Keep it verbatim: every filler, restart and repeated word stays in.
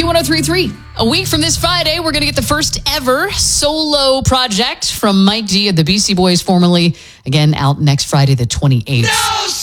Key one oh three point three. A week from this Friday, we're going to get the first ever solo project from Mike D of the Beastie Boys, formerly, again, out next Friday the twenty-eighth. No